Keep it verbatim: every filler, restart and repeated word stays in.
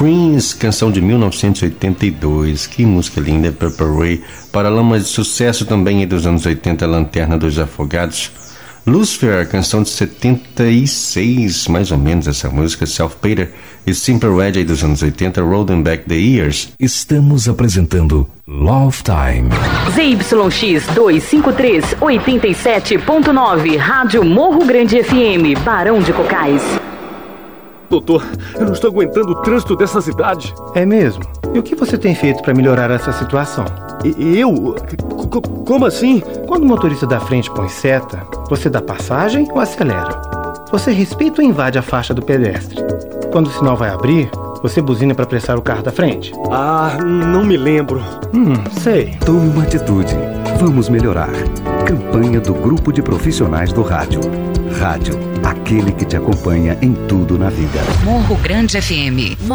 Prince, canção de mil novecentos e oitenta e dois. Que música linda, Purple Rain. Paralama de sucesso também dos anos oitenta, Lanterna dos Afogados. Lucifer, canção de setenta e seis, mais ou menos essa música. Self-Pater e Simple Red dos anos oitenta, Rolling Back the Years. Estamos apresentando Love Time. Z Y X duzentos e cinquenta e três, oitenta e sete ponto nove, Rádio Morro Grande F M, Barão de Cocais. Doutor, eu não estou aguentando o trânsito dessa cidade. É mesmo? E o que você tem feito para melhorar essa situação? E eu? C- como assim? Quando o motorista da frente põe seta, você dá passagem ou acelera? Você respeita ou invade a faixa do pedestre? Quando o sinal vai abrir, você buzina para apressar o carro da frente? Ah, não me lembro. Hum, sei. Tome uma atitude. Vamos melhorar. Campanha do Grupo de Profissionais do Rádio. Rádio, aquele que te acompanha em tudo na vida. Morro Grande F M.